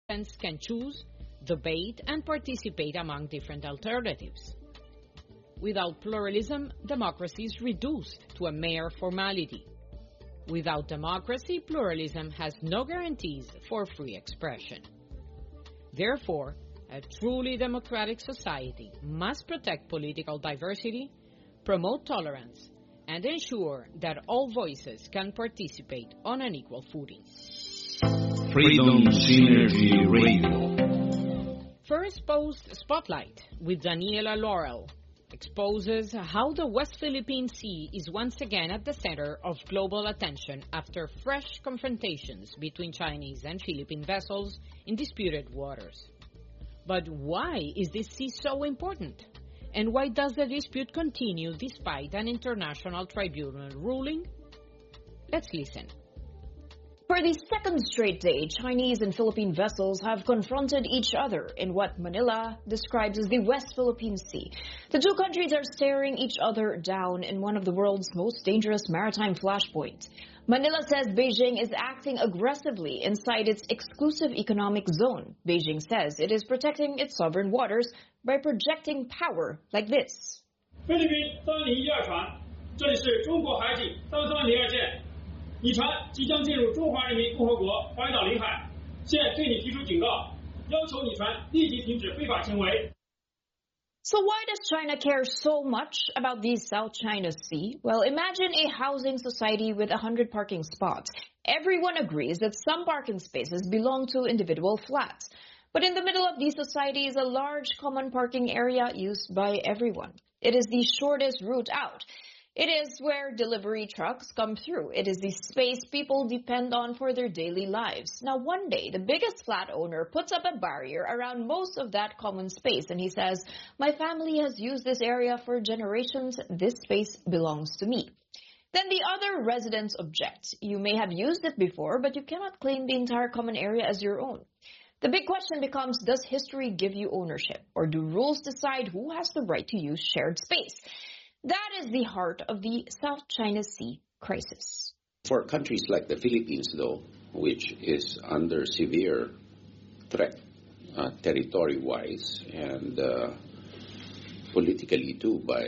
can choose, debate, and participate among different alternatives. Without pluralism, democracy is reduced to a mere formality. Without democracy, pluralism has no guarantees for free expression. Therefore, a truly democratic society must protect political diversity, promote tolerance, and ensure that all voices can participate on an equal footing. Freedom Synergy Radio. First Post Spotlight with Daniela Laurel exposes how the West Philippine Sea is once again at the center of global attention after fresh confrontations between Chinese and Philippine vessels in disputed waters. But why is this sea so important? And why does the dispute continue despite an international tribunal ruling? Let's listen. For the second straight day, Chinese and Philippine vessels have confronted each other in what Manila describes as the West Philippine Sea. The two countries are staring each other down in one of the world's most dangerous maritime flashpoints. Manila says Beijing is acting aggressively inside its exclusive economic zone. Beijing says it is protecting its sovereign waters by projecting power like this. 菲律宾3012船，这里是中国海警3302舰。 你船即将进入中华人民共和国黄岩岛领海，现对你提出警告，要求你船立即停止非法行为。 So why does China care so much about the South China Sea? Well, imagine a housing society with 100 parking spots. Everyone agrees that some parking spaces belong to individual flats. But in the middle of these societies, a large common parking area used by everyone. It is the shortest route out. It is where delivery trucks come through. It is the space people depend on for their daily lives. Now, one day, the biggest flat owner puts up a barrier around most of that common space, and he says, "My family has used this area for generations. This space belongs to me." Then the other residents object. "You may have used it before, but you cannot claim the entire common area as your own." The big question becomes, does history give you ownership, or do rules decide who has the right to use shared space? That is the heart of the South China Sea crisis. For countries like the Philippines, though, which is under severe threat territory-wise and politically too by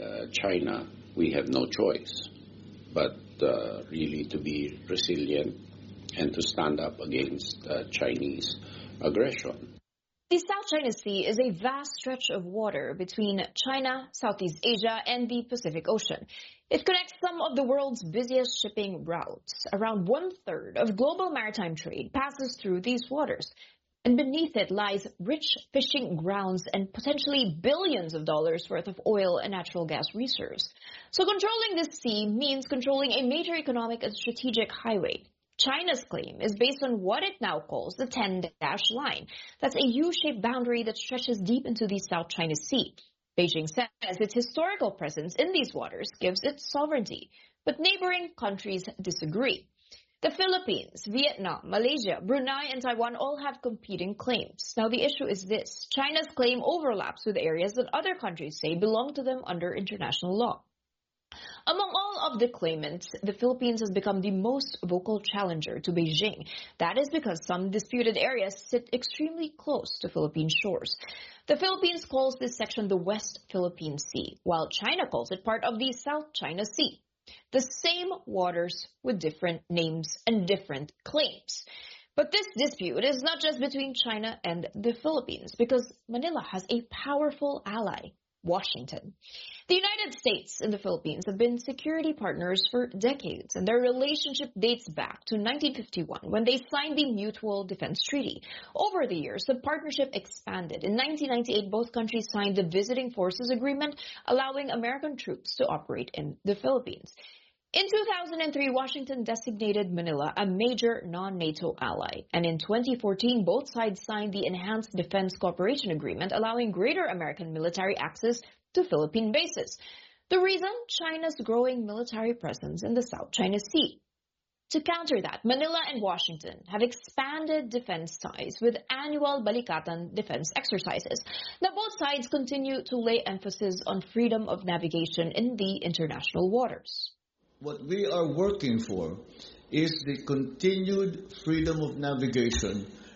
China, we have no choice but really to be resilient and to stand up against Chinese aggression. The South China Sea is a vast stretch of water between China, Southeast Asia, and the Pacific Ocean. It connects some of the world's busiest shipping routes. Around 1/3 of global maritime trade passes through these waters. And beneath it lies rich fishing grounds and potentially billions of dollars worth of oil and natural gas reserves. So controlling this sea means controlling a major economic and strategic highway. China's claim is based on what it now calls the 10-dash line. That's a U-shaped boundary that stretches deep into the South China Sea. Beijing says its historical presence in these waters gives it sovereignty, but neighboring countries disagree. The Philippines, Vietnam, Malaysia, Brunei, and Taiwan all have competing claims. Now, the issue is this: China's claim overlaps with areas that other countries say belong to them under international law. Among all of the claimants, the Philippines has become the most vocal challenger to Beijing. That is because some disputed areas sit extremely close to Philippine shores. The Philippines calls this section the West Philippine Sea, while China calls it part of the South China Sea. The same waters with different names and different claims. But this dispute is not just between China and the Philippines, because Manila has a powerful ally, Washington. The United States and the Philippines have been security partners for decades, and their relationship dates back to 1951 when they signed the Mutual Defense Treaty. Over the years, the partnership expanded. In 1998, both countries signed the Visiting Forces Agreement, allowing American troops to operate in the Philippines. In 2003, Washington designated Manila a major non-NATO ally. And in 2014, both sides signed the Enhanced Defense Cooperation Agreement, allowing greater American military access to Philippine bases. The reason? China's growing military presence in the South China Sea. To counter that, Manila and Washington have expanded defense ties with annual Balikatan defense exercises. Now, both sides continue to lay emphasis on freedom of navigation in the international waters. What we are working for is the continued freedom of navigation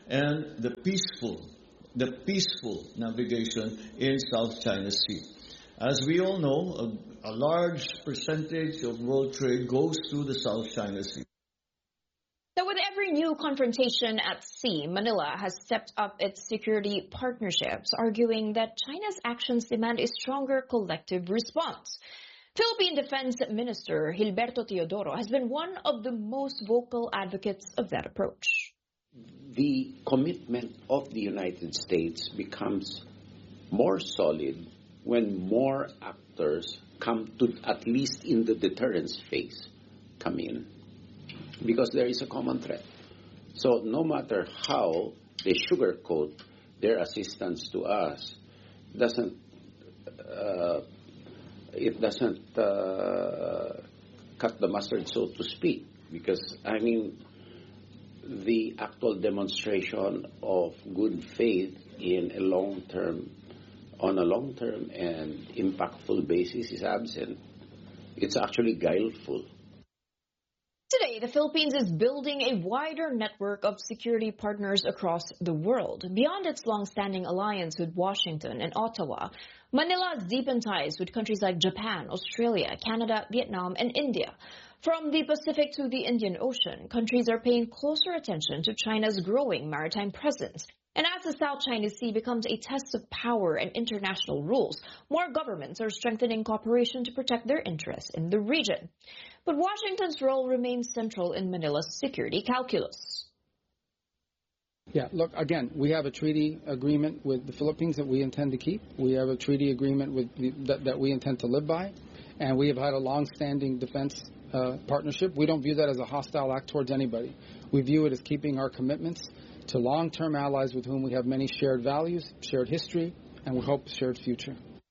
and the peaceful navigation in South China Sea. As we all know, a large percentage of world trade goes through the South China Sea. Now, with every new confrontation at sea, Manila has stepped up its security partnerships, arguing that China's actions demand a stronger collective response. Philippine Defense Minister Gilberto Teodoro has been one of the most vocal advocates of that approach. The commitment of the United States becomes more solid when more actors come to, at least in the deterrence phase, come in. Because there is a common threat. So no matter how they sugarcoat their assistance to us, it doesn't cut the mustard, so to speak. Because, I mean, the actual demonstration of good faith on a long-term and impactful basis is absent. It's actually guileful. Today, the Philippines is building a wider network of security partners across the world. Beyond its long-standing alliance with Washington and Ottawa, Manila has deepened ties with countries like Japan, Australia, Canada, Vietnam, and India. From the Pacific to the Indian Ocean, countries are paying closer attention to China's growing maritime presence. And as the South China Sea becomes a test of power and international rules, more governments are strengthening cooperation to protect their interests in the region. But Washington's role remains central in Manila's security calculus. Yeah, look, again, we have a treaty agreement with the Philippines that we intend to keep. We have a treaty agreement that we intend to live by. And we have had a long-standing defense partnership. We don't view that as a hostile act towards anybody. We view it as keeping our commitments to long-term allies with whom we have many shared values, shared history, and we hope a shared future.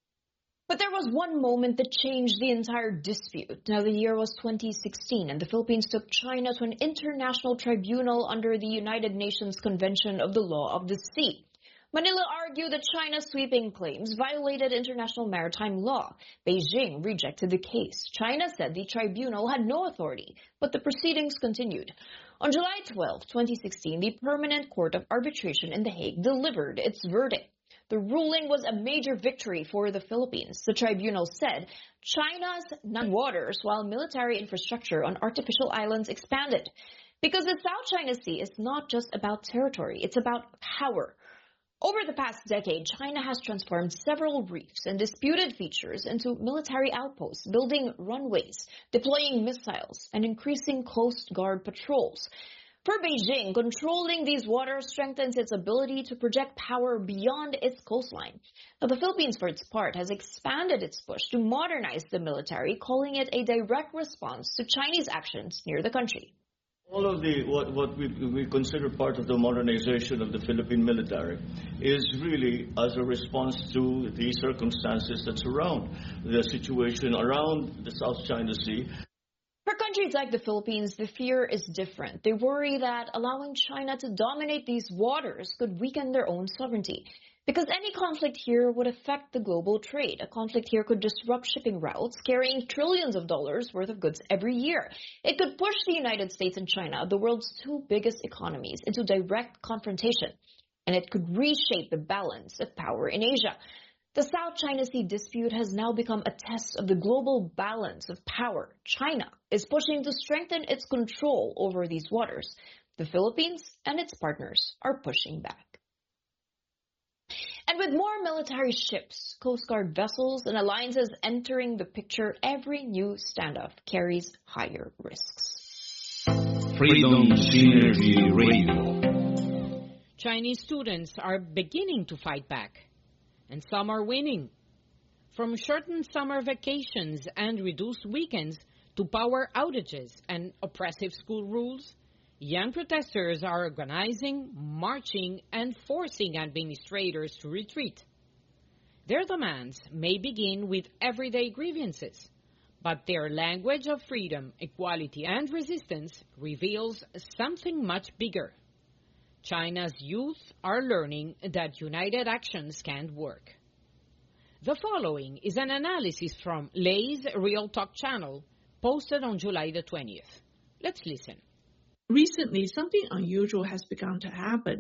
But there was one moment that changed the entire dispute. Now, the year was 2016, and the Philippines took China to an international tribunal under the United Nations Convention of the Law of the Sea. Manila argued that China's sweeping claims violated international maritime law. Beijing rejected the case. China said the tribunal had no authority, but the proceedings continued. On July 12, 2016, the Permanent Court of Arbitration in The Hague delivered its verdict. The ruling was a major victory for the Philippines. The tribunal said China's waters while military infrastructure on artificial islands expanded. Because the South China Sea is not just about territory, it's about power. Over the past decade, China has transformed several reefs and disputed features into military outposts, building runways, deploying missiles, and increasing Coast Guard patrols. For Beijing, controlling these waters strengthens its ability to project power beyond its coastline. Now, the Philippines, for its part, has expanded its push to modernize the military, calling it a direct response to Chinese actions near the country. All of what we consider part of the modernization of the Philippine military is really as a response to the circumstances that surround the situation around the South China Sea. For countries like the Philippines, the fear is different. They worry that allowing China to dominate these waters could weaken their own sovereignty. Because any conflict here would affect the global trade. A conflict here could disrupt shipping routes, carrying trillions of dollars worth of goods every year. It could push the United States and China, the world's two biggest economies, into direct confrontation. And it could reshape the balance of power in Asia. The South China Sea dispute has now become a test of the global balance of power. China is pushing to strengthen its control over these waters. The Philippines and its partners are pushing back. And with more military ships, Coast Guard vessels, and alliances entering the picture, every new standoff carries higher risks. Freedom Synergy Radio. Chinese students are beginning to fight back, and some are winning. From shortened summer vacations and reduced weekends to power outages and oppressive school rules, young protesters are organizing, marching, and forcing administrators to retreat. Their demands may begin with everyday grievances, but their language of freedom, equality, and resistance reveals something much bigger. China's youth are learning that united actions can work. The following is an analysis from Lay's Real Talk channel, posted on July the 20th. Let's listen. Recently, something unusual has begun to happen.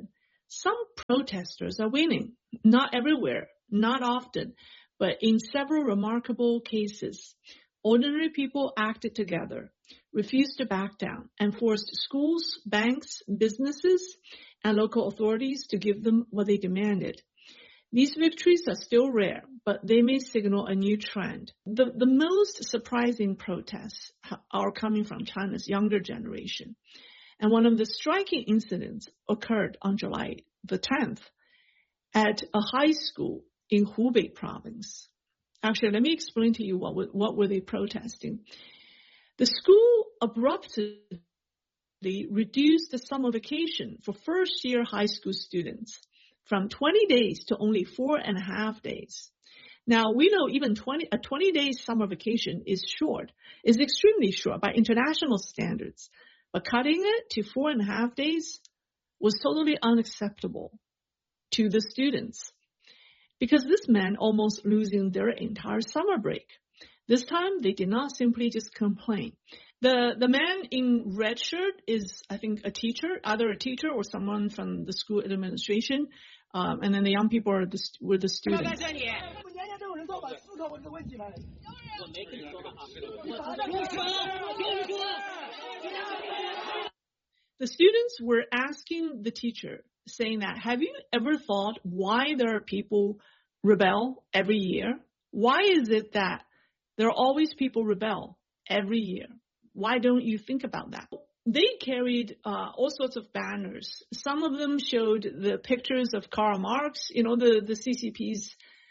some protesters are winning. Not everywhere, not often, but in several remarkable cases, ordinary people acted together, refused to back down, and forced schools, banks, businesses, and local authorities to give them what they demanded. These victories are still rare, but they may signal a new trend. The most surprising protests are coming from China's younger generation. And one of the striking incidents occurred on July the 10th at a high school in Hubei province. Actually, let me explain to you what were they protesting. The school abruptly reduced the summer vacation for first-year high school students from 20 days to only 4.5 days. Now, we know even a 20-day summer vacation is extremely short by international standards. But cutting it to 4.5 days was totally unacceptable to the students because this meant almost losing their entire summer break. This time, they did not simply just complain. The man in red shirt is, I think, a teacher, either a teacher or someone from the school administration. And then the young people were the students. The students were asking the teacher, saying that, have you ever thought why there are people rebel every year? Why is it that there are always people rebel every year? Why don't you think about that? They carried all sorts of banners. Some of them showed the pictures of Karl Marx, the CCP's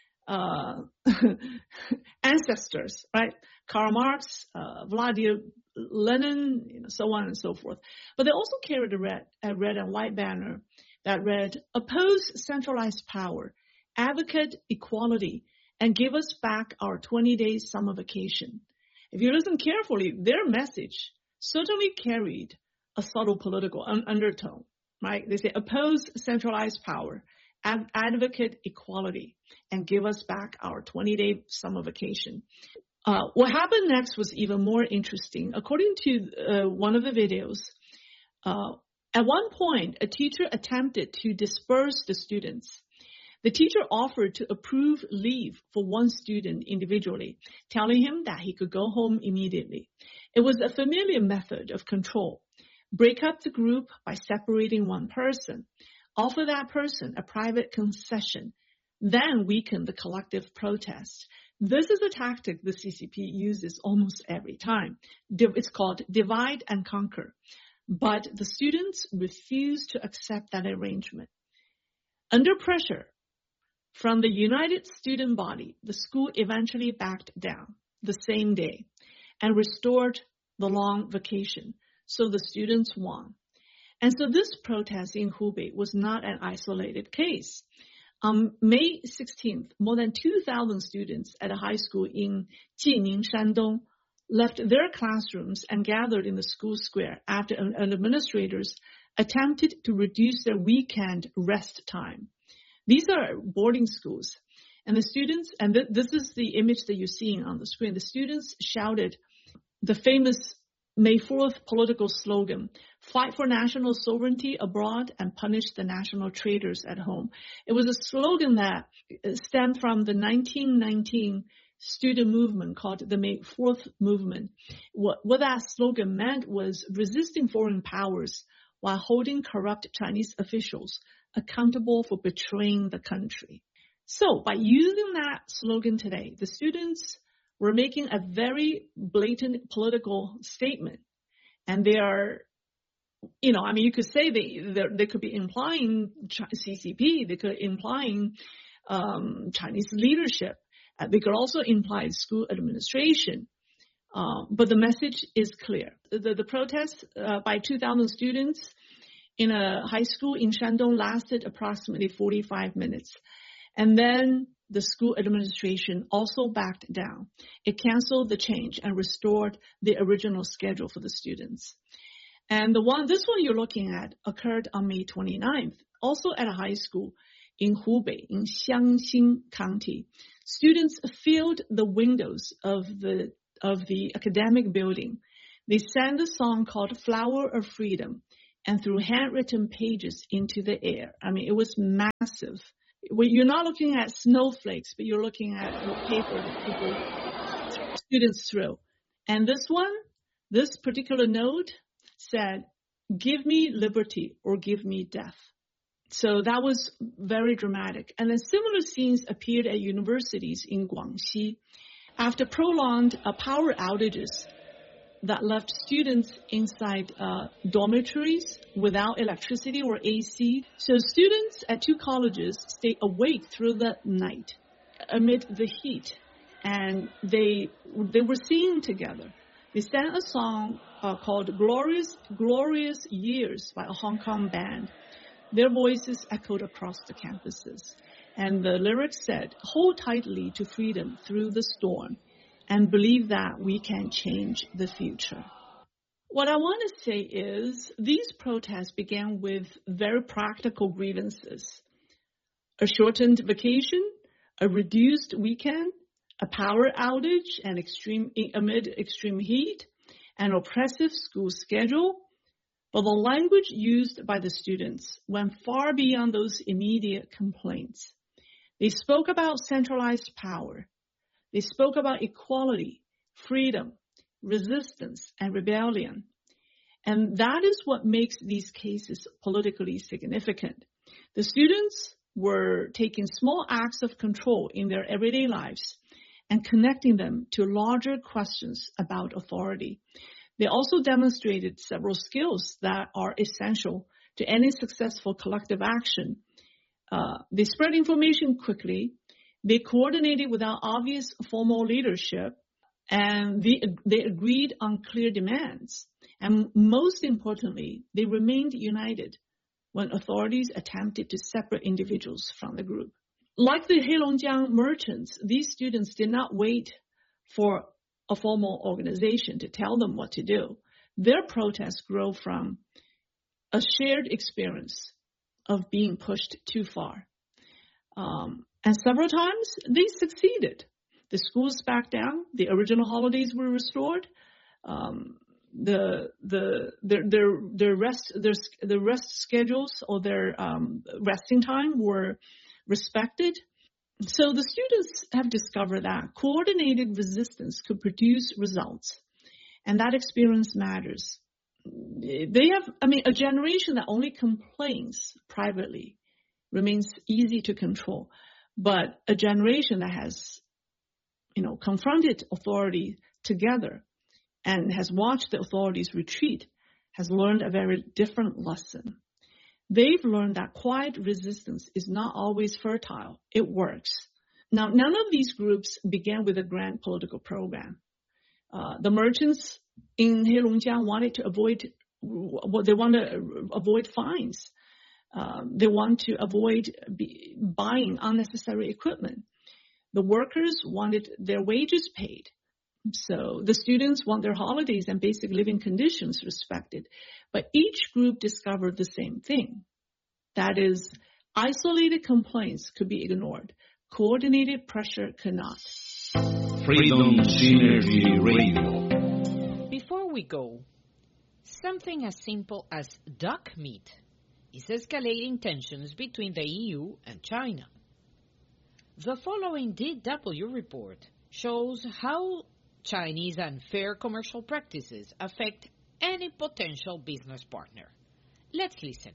ancestors, right? Karl Marx, Vladimir Lenin, so on and so forth. But they also carried a red and white banner that read, oppose centralized power, advocate equality, and give us back our 20-day summer vacation. If you listen carefully, their message certainly carried a subtle political undertone, right? They say, oppose centralized power, advocate equality, and give us back our 20-day summer vacation. What happened next was even more interesting. According to one of the videos, at one point, a teacher attempted to disperse the students. The teacher offered to approve leave for one student individually, telling him that he could go home immediately. It was a familiar method of control. Break up the group by separating one person. Offer that person a private concession. Then weaken the collective protest. This is a tactic the CCP uses almost every time. It's called divide and conquer. But the students refused to accept that arrangement. Under pressure from the United Student Body, the school eventually backed down the same day and restored the long vacation. So the students won. And so this protest in Hubei was not an isolated case. On May 16th, more than 2,000 students at a high school in Jining, Shandong, left their classrooms and gathered in the school square after administrators attempted to reduce their weekend rest time. These are boarding schools. And the students, and this is the image that you're seeing on the screen, the students shouted the famous May 4th political slogan, fight for national sovereignty abroad and punish the national traitors at home. It was a slogan that stemmed from the 1919 student movement called the May 4th movement. What that slogan meant was resisting foreign powers while holding corrupt Chinese officials accountable for betraying the country. So by using that slogan today, the students were making a very blatant political statement. And they are, you could say they could be implying CCP, they could implying Chinese leadership. They could also imply school administration. But the message is clear. The protest by 2,000 students in a high school in Shandong lasted approximately 45 minutes. And then the school administration also backed down. It canceled the change and restored the original schedule for the students. And this one you're looking at occurred on May 29th, also at a high school in Hubei, in Xiangxin County. Students filled the windows of the academic building. They sang the song called Flower of Freedom and threw handwritten pages into the air. I mean, it was massive. You're not looking at snowflakes, but you're looking at paper that students threw. And this particular note said, "Give me liberty or give me death." So that was very dramatic. And then similar scenes appeared at universities in Guangxi after prolonged power outages that left students inside dormitories without electricity or AC. So students at 2 colleges stayed awake through the night amid the heat, and they were singing together. They sang a song called Glorious Years by a Hong Kong band. Their voices echoed across the campuses. And the lyrics said, "Hold tightly to freedom through the storm and believe that we can change the future." What I want to say is these protests began with very practical grievances. A shortened vacation, a reduced weekend, a power outage amid extreme heat, an oppressive school schedule. But the language used by the students went far beyond those immediate complaints. They spoke about centralized power. They spoke about equality, freedom, resistance, and rebellion. And that is what makes these cases politically significant. The students were taking small acts of control in their everyday lives and connecting them to larger questions about authority. They also demonstrated several skills that are essential to any successful collective action. They spread information quickly. They coordinated without obvious formal leadership, and they agreed on clear demands. And most importantly, they remained united when authorities attempted to separate individuals from the group. Like the Heilongjiang merchants, these students did not wait for a formal organization to tell them what to do. Their protests grew from a shared experience of being pushed too far. And several times they succeeded. The schools backed down. The original holidays were restored. The rest schedules or their resting time were respected. So the students have discovered that coordinated resistance could produce results, and that experience matters. A generation that only complains privately remains easy to control, but a generation that has, confronted authority together and has watched the authorities retreat has learned a very different lesson. They've learned that quiet resistance is not always fertile. It works. Now, none of these groups began with a grand political program. The merchants in Heilongjiang wanted to avoid fines. They want to avoid buying unnecessary equipment. The workers wanted their wages paid. So the students want their holidays and basic living conditions respected. But each group discovered the same thing. That is, isolated complaints could be ignored. Coordinated pressure cannot. Freedom Synergy Radio. Before we go, something as simple as duck meat is escalating tensions between the EU and China. The following DW report shows how Chinese unfair commercial practices affect any potential business partner. Let's listen.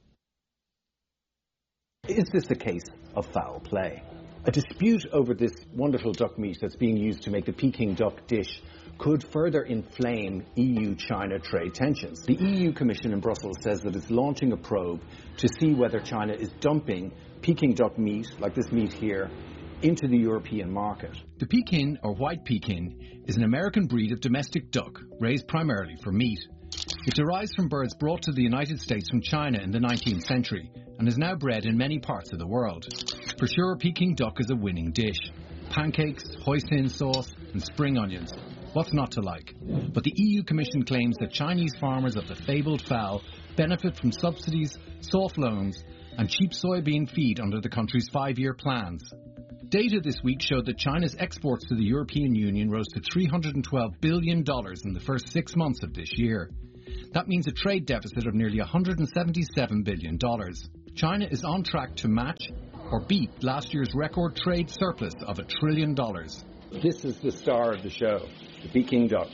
Is this a case of foul play? A dispute over this wonderful duck meat that's being used to make the Peking duck dish could further inflame EU-China trade tensions. The EU Commission in Brussels says that it's launching a probe to see whether China is dumping Peking duck meat, like this meat here, into the European market. The Pekin, or white Pekin, is an American breed of domestic duck raised primarily for meat. It derives from birds brought to the United States from China in the 19th century and is now bred in many parts of the world. For sure, Peking duck is a winning dish. Pancakes, hoisin sauce and spring onions. What's not to like? But the EU Commission claims that Chinese farmers of the fabled fowl benefit from subsidies, soft loans and cheap soybean feed under the country's 5-year plans. Data this week showed that China's exports to the European Union rose to $312 billion in the first 6 months of this year. That means a trade deficit of nearly $177 billion. China is on track to match or beat last year's record trade surplus of $1 trillion. This is the star of the show, the Peking duck.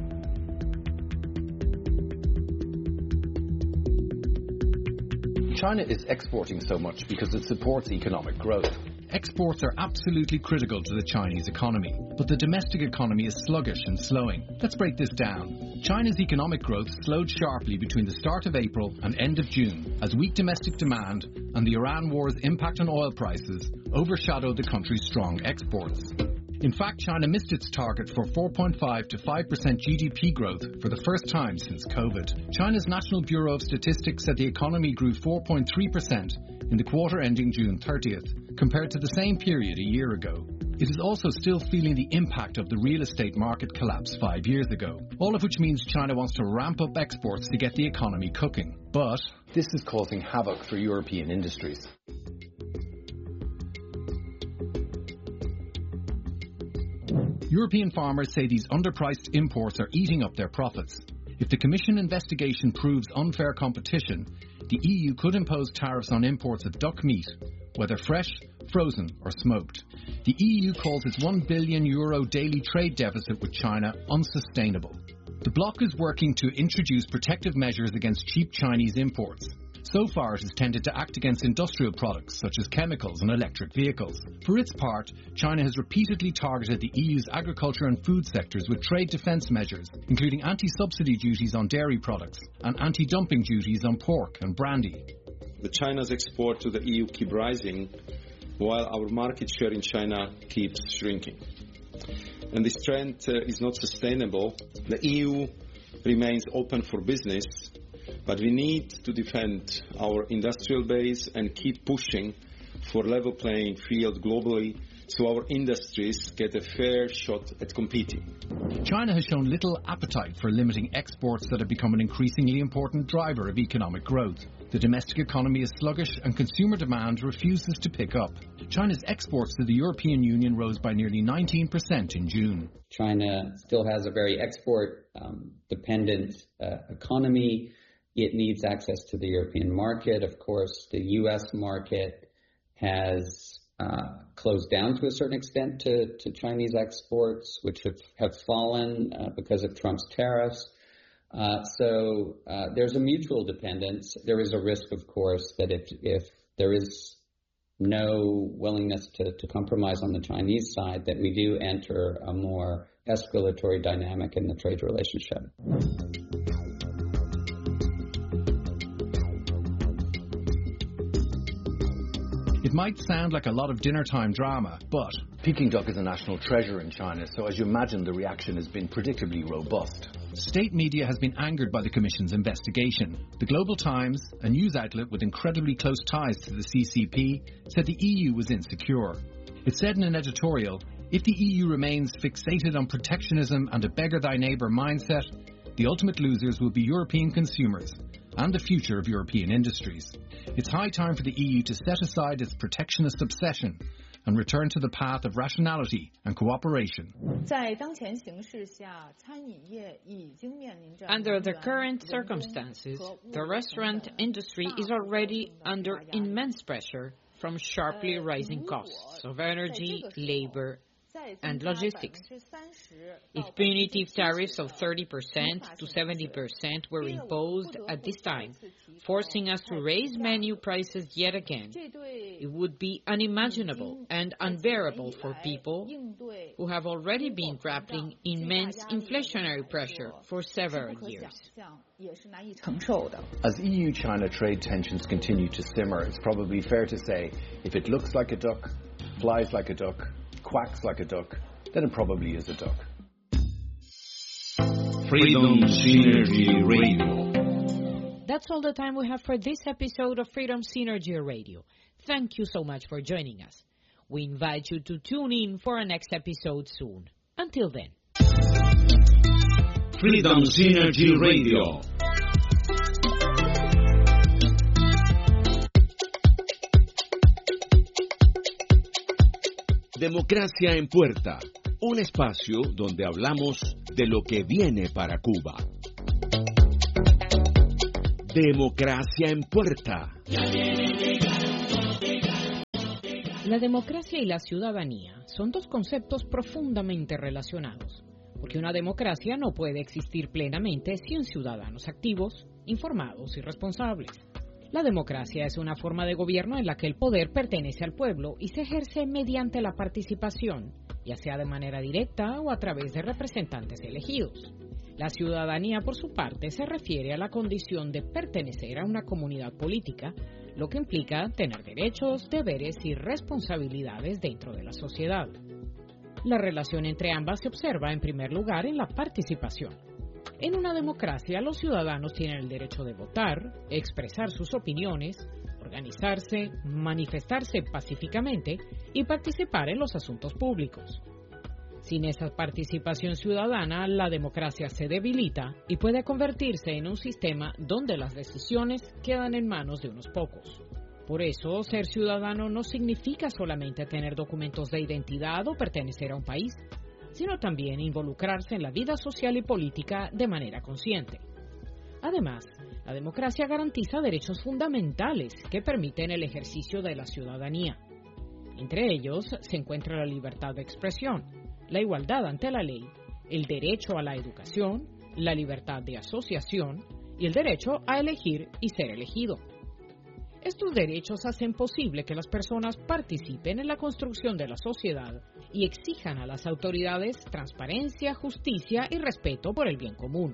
China is exporting so much because it supports economic growth. Exports are absolutely critical to the Chinese economy, but the domestic economy is sluggish and slowing. Let's break this down. China's economic growth slowed sharply between the start of April and end of June as weak domestic demand and the Iran war's impact on oil prices overshadowed the country's strong exports. In fact, China missed its target for 4.5 to 5% GDP growth for the first time since COVID. China's National Bureau of Statistics said the economy grew 4.3% in the quarter ending June 30th, compared to the same period a year ago. It is also still feeling the impact of the real estate market collapse 5 years ago, all of which means China wants to ramp up exports to get the economy cooking. But this is causing havoc for European industries. European farmers say these underpriced imports are eating up their profits. If the Commission investigation proves unfair competition, the EU could impose tariffs on imports of duck meat, whether fresh, frozen or smoked. The EU calls its €1 billion daily trade deficit with China unsustainable. The bloc is working to introduce protective measures against cheap Chinese imports. So far, it has tended to act against industrial products such as chemicals and electric vehicles. For its part, China has repeatedly targeted the EU's agriculture and food sectors with trade defence measures, including anti-subsidy duties on dairy products and anti-dumping duties on pork and brandy. China's export to the EU keep rising, while our market share in China keeps shrinking. And this trend is not sustainable. The EU remains open for business, but we need to defend our industrial base and keep pushing for level playing field globally so our industries get a fair shot at competing. China has shown little appetite for limiting exports that have become an increasingly important driver of economic growth. The domestic economy is sluggish and consumer demand refuses to pick up. China's exports to the European Union rose by nearly 19% in June. China still has a very export-dependent economy. It needs access to the European market. Of course, the U.S. market has closed down to a certain extent to Chinese exports, which have fallen because of Trump's tariffs. So there's a mutual dependence. There is a risk, of course, that if there is no willingness to compromise on the Chinese side, that we do enter a more escalatory dynamic in the trade relationship. It might sound like a lot of dinner-time drama, but Peking duck is a national treasure in China, so as you imagine, the reaction has been predictably robust. State media has been angered by the Commission's investigation. The Global Times, a news outlet with incredibly close ties to the CCP, said the EU was insecure. It said in an editorial, if the EU remains fixated on protectionism and a beggar-thy-neighbour mindset, the ultimate losers will be European consumers and the future of European industries. It's high time for the EU to set aside its protectionist obsession and return to the path of rationality and cooperation. Under the current circumstances, the restaurant industry is already under immense pressure from sharply rising costs of energy, labor, and logistics. If punitive tariffs of 30% to 70% were imposed at this time, forcing us to raise menu prices yet again, it would be unimaginable and unbearable for people who have already been grappling immense inflationary pressure for several years. As EU-China trade tensions continue to simmer, it's probably fair to say, if it looks like a duck, flies like a duck, quacks like a duck, then it probably is a duck. Freedom Synergy Radio. That's all the time we have for this episode of Freedom Synergy Radio. Thank you so much for joining us. We invite you to tune in for our next episode soon. Until then. Freedom Synergy Radio. Democracia en Puerta, un espacio donde hablamos de lo que viene para Cuba. Democracia en Puerta. La democracia y la ciudadanía son dos conceptos profundamente relacionados, porque una democracia no puede existir plenamente sin ciudadanos activos, informados y responsables. La democracia es una forma de gobierno en la que el poder pertenece al pueblo y se ejerce mediante la participación, ya sea de manera directa o a través de representantes elegidos. La ciudadanía, por su parte, se refiere a la condición de pertenecer a una comunidad política, lo que implica tener derechos, deberes y responsabilidades dentro de la sociedad. La relación entre ambas se observa, en primer lugar, en la participación. En una democracia, los ciudadanos tienen el derecho de votar, expresar sus opiniones, organizarse, manifestarse pacíficamente y participar en los asuntos públicos. Sin esa participación ciudadana, la democracia se debilita y puede convertirse en un sistema donde las decisiones quedan en manos de unos pocos. Por eso, ser ciudadano no significa solamente tener documentos de identidad o pertenecer a un país, sino también involucrarse en la vida social y política de manera consciente. Además, la democracia garantiza derechos fundamentales que permiten el ejercicio de la ciudadanía. Entre ellos se encuentra la libertad de expresión, la igualdad ante la ley, el derecho a la educación, la libertad de asociación y el derecho a elegir y ser elegido. Estos derechos hacen posible que las personas participen en la construcción de la sociedad y exijan a las autoridades transparencia, justicia y respeto por el bien común.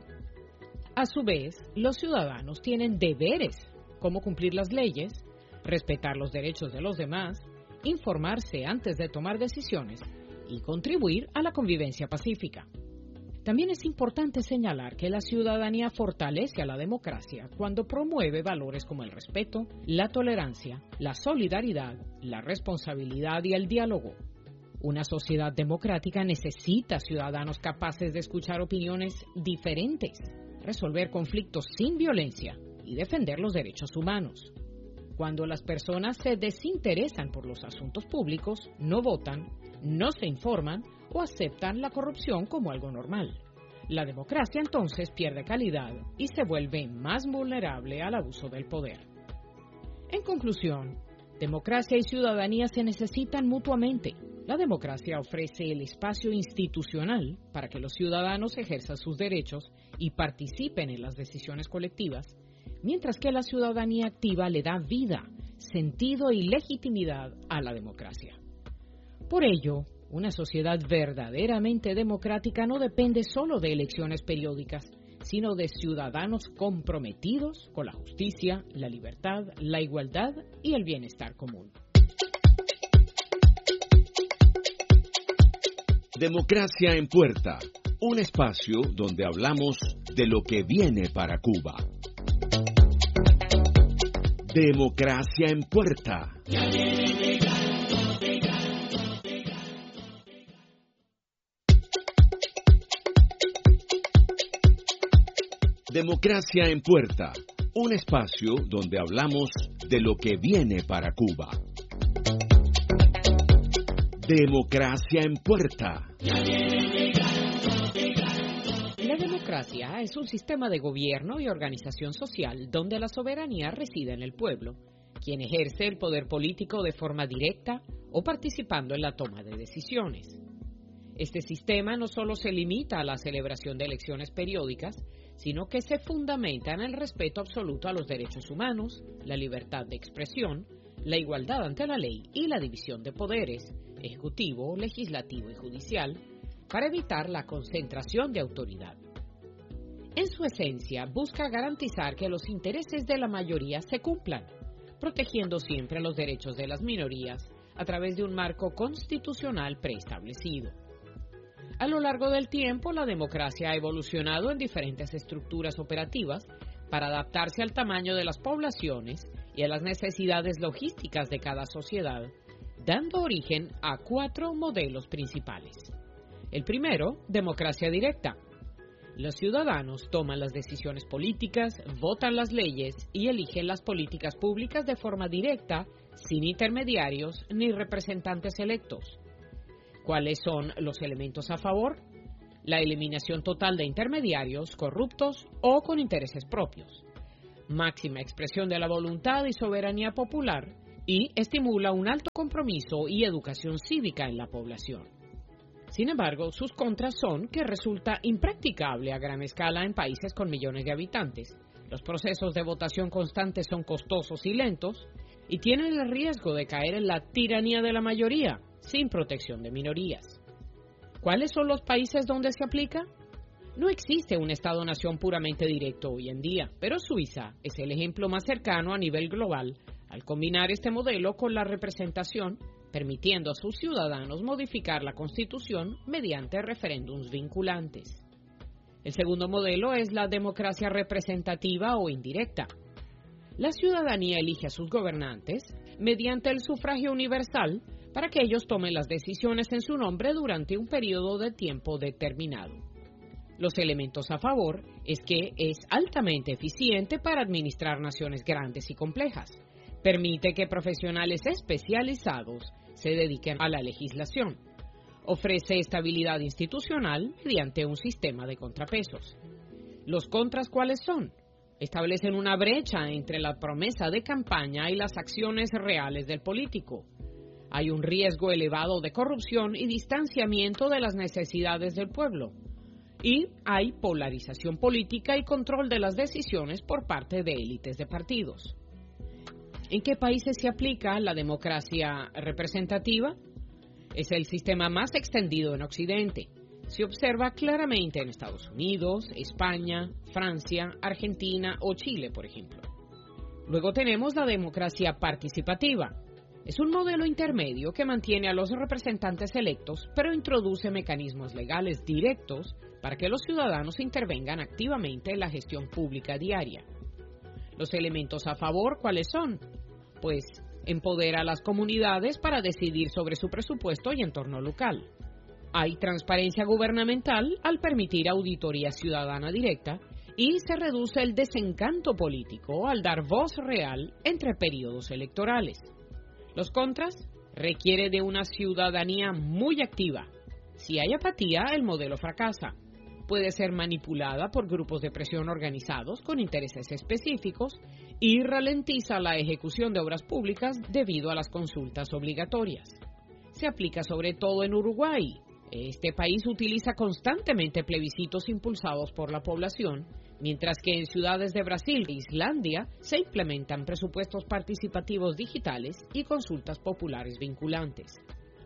A su vez, los ciudadanos tienen deberes como cumplir las leyes, respetar los derechos de los demás, informarse antes de tomar decisiones y contribuir a la convivencia pacífica. También es importante señalar que la ciudadanía fortalece a la democracia cuando promueve valores como el respeto, la tolerancia, la solidaridad, la responsabilidad y el diálogo. Una sociedad democrática necesita ciudadanos capaces de escuchar opiniones diferentes, resolver conflictos sin violencia y defender los derechos humanos. Cuando las personas se desinteresan por los asuntos públicos, no votan, no se informan o aceptan la corrupción como algo normal. La democracia entonces pierde calidad y se vuelve más vulnerable al abuso del poder. En conclusión, democracia y ciudadanía se necesitan mutuamente. La democracia ofrece el espacio institucional para que los ciudadanos ejerzan sus derechos y participen en las decisiones colectivas, mientras que la ciudadanía activa le da vida, sentido y legitimidad a la democracia. Por ello, una sociedad verdaderamente democrática no depende solo de elecciones periódicas, sino de ciudadanos comprometidos con la justicia, la libertad, la igualdad y el bienestar común. Democracia en Puerta, un espacio donde hablamos de lo que viene para Cuba. Democracia en Puerta. Democracia en Puerta, un espacio donde hablamos de lo que viene para Cuba. Democracia en Puerta. La democracia es un sistema de gobierno y organización social donde la soberanía reside en el pueblo, quien ejerce el poder político de forma directa o participando en la toma de decisiones. Este sistema no solo se limita a la celebración de elecciones periódicas, sino que se fundamenta en el respeto absoluto a los derechos humanos, la libertad de expresión, la igualdad ante la ley y la división de poderes, ejecutivo, legislativo y judicial, para evitar la concentración de autoridad. En su esencia, busca garantizar que los intereses de la mayoría se cumplan, protegiendo siempre los derechos de las minorías a través de un marco constitucional preestablecido. A lo largo del tiempo, la democracia ha evolucionado en diferentes estructuras operativas para adaptarse al tamaño de las poblaciones y a las necesidades logísticas de cada sociedad, dando origen a 4 modelos principales. El primero, democracia directa. Los ciudadanos toman las decisiones políticas, votan las leyes y eligen las políticas públicas de forma directa, sin intermediarios ni representantes electos. ¿Cuáles son los elementos a favor? La eliminación total de intermediarios corruptos o con intereses propios. máxima expresión de la voluntad y soberanía popular, y estimula un alto compromiso y educación cívica en la población. Sin embargo, sus contras son que resulta impracticable a gran escala en países con millones de habitantes. Los procesos de votación constantes son costosos y lentos, y tienen el riesgo de caer en la tiranía de la mayoría, sin protección de minorías. ¿Cuáles son los países donde se aplica? No existe un Estado-nación puramente directo hoy en día, pero Suiza es el ejemplo más cercano a nivel global al combinar este modelo con la representación, permitiendo a sus ciudadanos modificar la Constitución mediante referéndums vinculantes. El segundo modelo es la democracia representativa o indirecta. La ciudadanía elige a sus gobernantes mediante el sufragio universal para que ellos tomen las decisiones en su nombre durante un periodo de tiempo determinado. Los elementos a favor es que es altamente eficiente para administrar naciones grandes y complejas. Permite que profesionales especializados se dediquen a la legislación. Ofrece estabilidad institucional mediante un sistema de contrapesos. ¿Los contras cuáles son? Establecen una brecha entre la promesa de campaña y las acciones reales del político. Hay un riesgo elevado de corrupción y distanciamiento de las necesidades del pueblo. Y hay polarización política y control de las decisiones por parte de élites de partidos. ¿En qué países se aplica la democracia representativa? Es el sistema más extendido en Occidente. Se observa claramente en Estados Unidos, España, Francia, Argentina o Chile, por ejemplo. Luego tenemos la democracia participativa. Es un modelo intermedio que mantiene a los representantes electos, pero introduce mecanismos legales directos para que los ciudadanos intervengan activamente en la gestión pública diaria. Los elementos a favor, ¿cuáles son? Pues empodera a las comunidades para decidir sobre su presupuesto y entorno local. Hay transparencia gubernamental al permitir auditoría ciudadana directa y se reduce el desencanto político al dar voz real entre periodos electorales. Los contras, requiere de una ciudadanía muy activa. Si hay apatía, el modelo fracasa. Puede ser manipulada por grupos de presión organizados con intereses específicos y ralentiza la ejecución de obras públicas debido a las consultas obligatorias. Se aplica sobre todo en Uruguay. Este país utiliza constantemente plebiscitos impulsados por la población, mientras que en ciudades de Brasil e Islandia se implementan presupuestos participativos digitales y consultas populares vinculantes.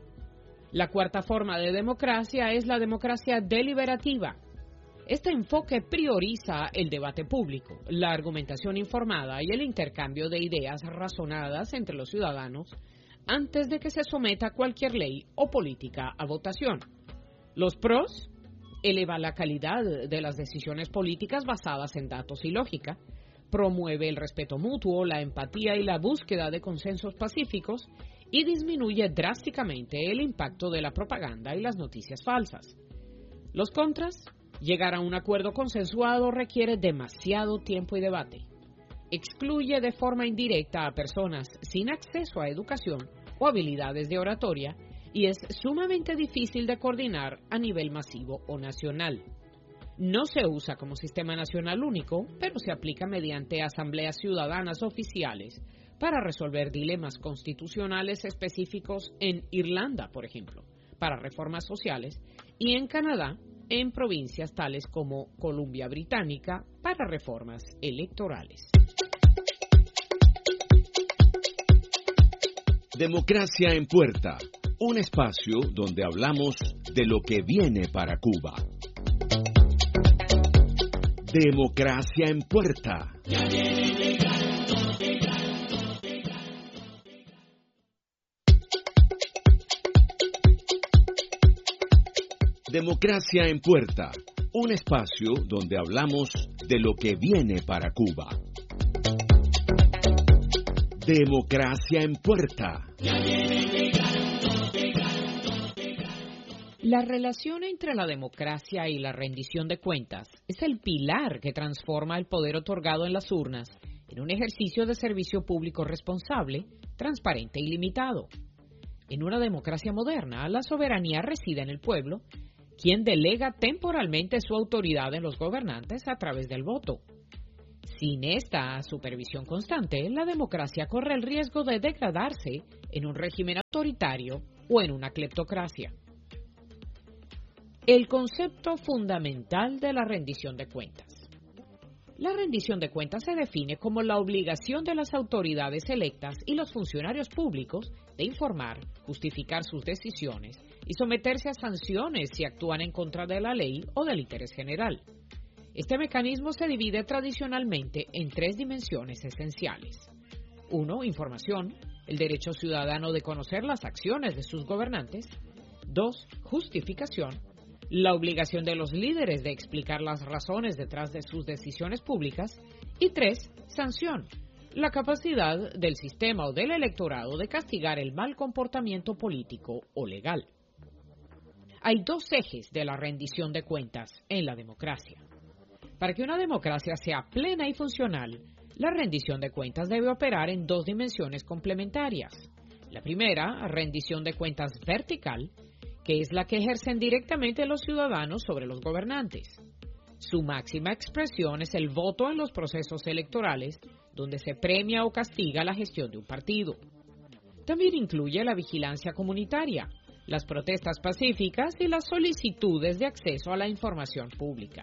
La cuarta forma de democracia es la democracia deliberativa. Este enfoque prioriza el debate público, la argumentación informada y el intercambio de ideas razonadas entre los ciudadanos antes de que se someta cualquier ley o política a votación. Los pros: eleva la calidad de las decisiones políticas basadas en datos y lógica, promueve el respeto mutuo, la empatía y la búsqueda de consensos pacíficos y disminuye drásticamente el impacto de la propaganda y las noticias falsas. Los contras: llegar a un acuerdo consensuado requiere demasiado tiempo y debate. Excluye de forma indirecta a personas sin acceso a educación o habilidades de oratoria y es sumamente difícil de coordinar a nivel masivo o nacional. No se usa como sistema nacional único, pero se aplica mediante asambleas ciudadanas oficiales para resolver dilemas constitucionales específicos en Irlanda, por ejemplo, para reformas sociales, y en Canadá, en provincias tales como Columbia Británica, para reformas electorales. Democracia en Puerta, un espacio donde hablamos de lo que viene para Cuba. Democracia en Puerta. Democracia en Puerta, un espacio donde hablamos de lo que viene para Cuba. Democracia en Puerta. La relación entre la democracia y la rendición de cuentas es el pilar que transforma el poder otorgado en las urnas en un ejercicio de servicio público responsable, transparente y limitado. En una democracia moderna, la soberanía reside en el pueblo, quien delega temporalmente su autoridad en los gobernantes a través del voto. Sin esta supervisión constante, la democracia corre el riesgo de degradarse en un régimen autoritario o en una cleptocracia. El concepto fundamental de la rendición de cuentas. La rendición de cuentas se define como la obligación de las autoridades electas y los funcionarios públicos de informar, justificar sus decisiones y someterse a sanciones si actúan en contra de la ley o del interés general. Este mecanismo se divide tradicionalmente en 3 dimensiones esenciales. 1. Información, el derecho ciudadano de conocer las acciones de sus gobernantes. 2. Justificación, la obligación de los líderes de explicar las razones detrás de sus decisiones públicas. Y 3. Sanción, la capacidad del sistema o del electorado de castigar el mal comportamiento político o legal. Hay 2 ejes de la rendición de cuentas en la democracia. Para que una democracia sea plena y funcional, la rendición de cuentas debe operar en 2 dimensiones complementarias. La primera, rendición de cuentas vertical, que es la que ejercen directamente los ciudadanos sobre los gobernantes. Su máxima expresión es el voto en los procesos electorales, donde se premia o castiga la gestión de un partido. También incluye la vigilancia comunitaria, las protestas pacíficas y las solicitudes de acceso a la información pública.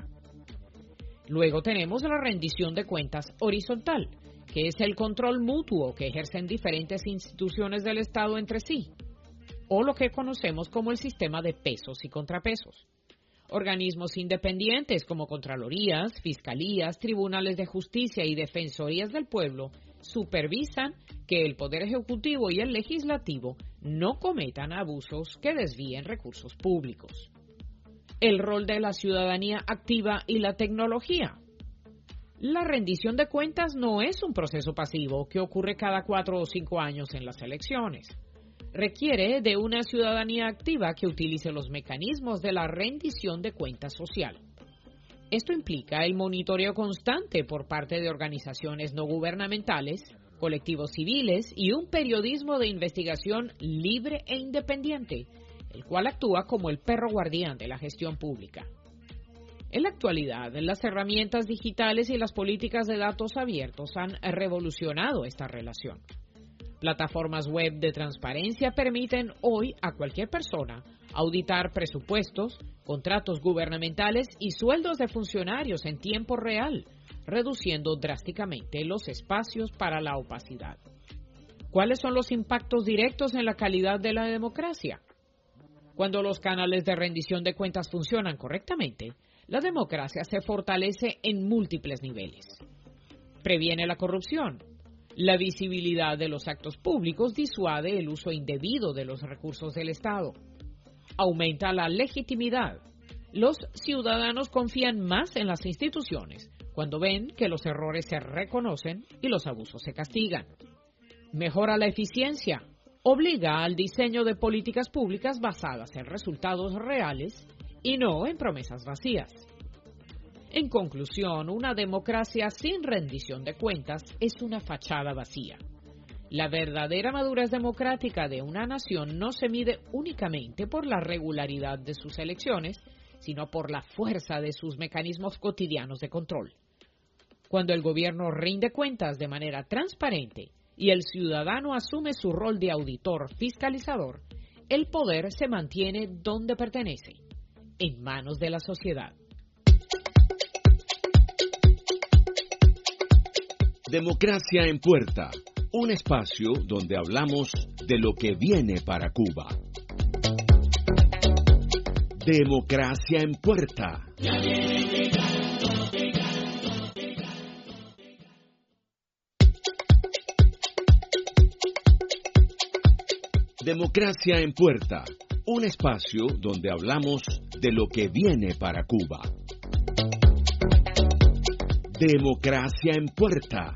Luego tenemos la rendición de cuentas horizontal, que es el control mutuo que ejercen diferentes instituciones del Estado entre sí, o lo que conocemos como el sistema de pesos y contrapesos. Organismos independientes como contralorías, fiscalías, tribunales de justicia y defensorías del pueblo supervisan que el Poder Ejecutivo y el Legislativo no cometan abusos que desvíen recursos públicos. El rol de la ciudadanía activa y la tecnología. La rendición de cuentas no es un proceso pasivo que ocurre cada 4 o 5 años en las elecciones. Requiere de una ciudadanía activa que utilice los mecanismos de la rendición de cuentas social. Esto implica el monitoreo constante por parte de organizaciones no gubernamentales, colectivos civiles y un periodismo de investigación libre e independiente, el cual actúa como el perro guardián de la gestión pública. En la actualidad, las herramientas digitales y las políticas de datos abiertos han revolucionado esta relación. Plataformas web de transparencia permiten hoy a cualquier persona auditar presupuestos, contratos gubernamentales y sueldos de funcionarios en tiempo real, reduciendo drásticamente los espacios para la opacidad. ¿Cuáles son los impactos directos en la calidad de la democracia? Cuando los canales de rendición de cuentas funcionan correctamente, la democracia se fortalece en múltiples niveles. Previene la corrupción. La visibilidad de los actos públicos disuade el uso indebido de los recursos del Estado. Aumenta la legitimidad. Los ciudadanos confían más en las instituciones cuando ven que los errores se reconocen y los abusos se castigan. Mejora la eficiencia. Obliga al diseño de políticas públicas basadas en resultados reales y no en promesas vacías. En conclusión, una democracia sin rendición de cuentas es una fachada vacía. La verdadera madurez democrática de una nación no se mide únicamente por la regularidad de sus elecciones, sino por la fuerza de sus mecanismos cotidianos de control. Cuando el gobierno rinde cuentas de manera transparente y el ciudadano asume su rol de auditor fiscalizador, el poder se mantiene donde pertenece, en manos de la sociedad. Democracia en Puerta, un espacio donde hablamos de lo que viene para Cuba. Democracia en Puerta. Democracia en Puerta, un espacio donde hablamos de lo que viene para Cuba. Democracia en Puerta.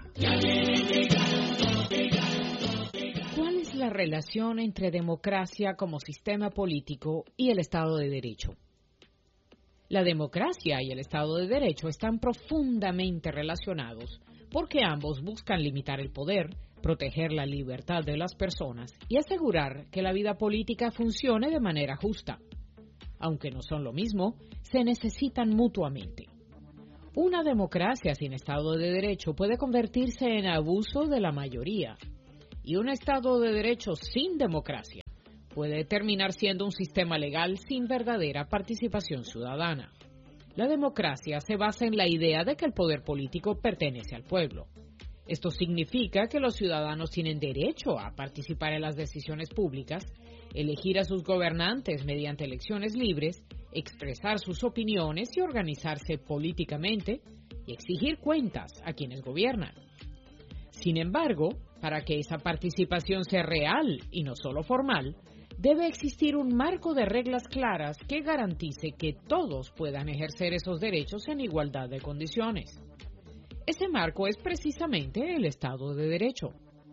¿Cuál es la relación entre democracia como sistema político y el Estado de Derecho? La democracia y el Estado de Derecho están profundamente relacionados porque ambos buscan limitar el poder, proteger la libertad de las personas y asegurar que la vida política funcione de manera justa. Aunque no son lo mismo, se necesitan mutuamente. Una democracia sin Estado de Derecho puede convertirse en abuso de la mayoría, y un Estado de Derecho sin democracia puede terminar siendo un sistema legal sin verdadera participación ciudadana. La democracia se basa en la idea de que el poder político pertenece al pueblo. Esto significa que los ciudadanos tienen derecho a participar en las decisiones públicas, elegir a sus gobernantes mediante elecciones libres, expresar sus opiniones y organizarse políticamente y exigir cuentas a quienes gobiernan. Sin embargo, para que esa participación sea real y no solo formal, debe existir un marco de reglas claras que garantice que todos puedan ejercer esos derechos en igualdad de condiciones. Ese marco es precisamente el Estado de Derecho.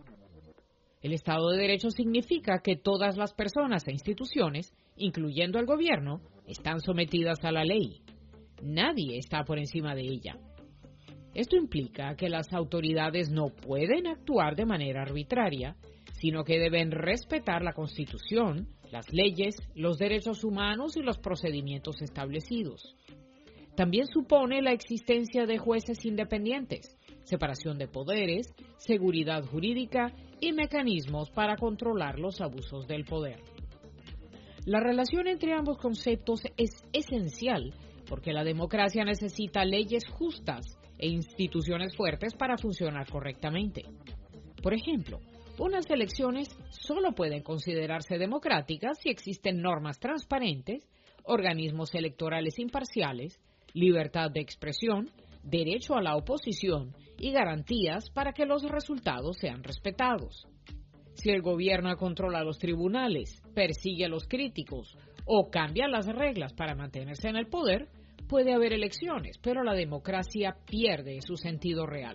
El Estado de Derecho significa que todas las personas e instituciones, incluyendo el gobierno, están sometidas a la ley. Nadie está por encima de ella. Esto implica que las autoridades no pueden actuar de manera arbitraria, sino que deben respetar la Constitución, las leyes, los derechos humanos y los procedimientos establecidos. También supone la existencia de jueces independientes, separación de poderes, seguridad jurídica y mecanismos para controlar los abusos del poder. La relación entre ambos conceptos es esencial porque la democracia necesita leyes justas e instituciones fuertes para funcionar correctamente. Por ejemplo, unas elecciones solo pueden considerarse democráticas si existen normas transparentes, organismos electorales imparciales, libertad de expresión, derecho a la oposición y garantías para que los resultados sean respetados. Si el gobierno controla los tribunales, persigue a los críticos o cambia las reglas para mantenerse en el poder, puede haber elecciones, pero la democracia pierde su sentido real.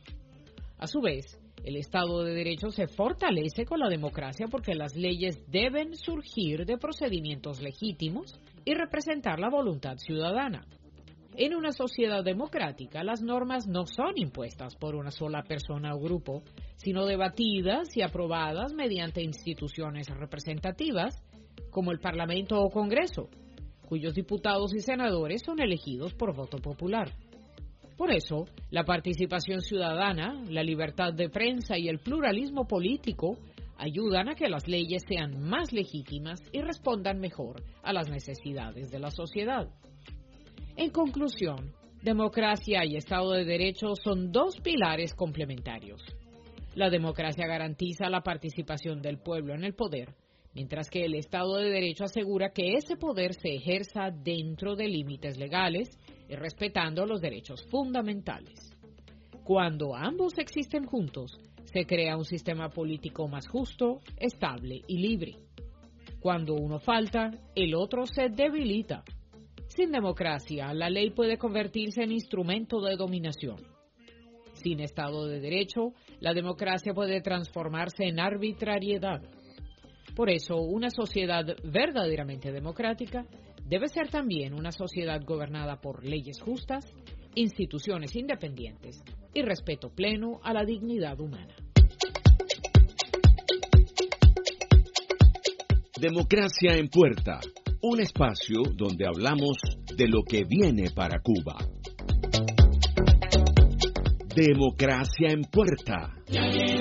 A su vez, el Estado de Derecho se fortalece con la democracia porque las leyes deben surgir de procedimientos legítimos y representar la voluntad ciudadana. En una sociedad democrática, las normas no son impuestas por una sola persona o grupo, sino debatidas y aprobadas mediante instituciones representativas, como el Parlamento o Congreso, cuyos diputados y senadores son elegidos por voto popular. Por eso, la participación ciudadana, la libertad de prensa y el pluralismo político ayudan a que las leyes sean más legítimas y respondan mejor a las necesidades de la sociedad. En conclusión, democracia y Estado de Derecho son dos pilares complementarios. La democracia garantiza la participación del pueblo en el poder, mientras que el Estado de Derecho asegura que ese poder se ejerza dentro de límites legales y respetando los derechos fundamentales. Cuando ambos existen juntos, se crea un sistema político más justo, estable y libre. Cuando uno falta, el otro se debilita. Sin democracia, la ley puede convertirse en instrumento de dominación. Sin Estado de Derecho, la democracia puede transformarse en arbitrariedad. Por eso, una sociedad verdaderamente democrática debe ser también una sociedad gobernada por leyes justas, instituciones independientes y respeto pleno a la dignidad humana. Democracia en Puerta, un espacio donde hablamos de lo que viene para Cuba. Democracia en Puerta.